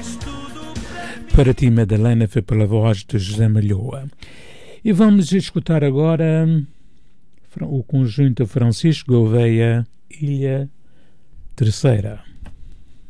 Para ti, Madalena, foi pela voz de José Malhoa. E vamos escutar agora o conjunto Francisco Gouveia, Ilha Terceira.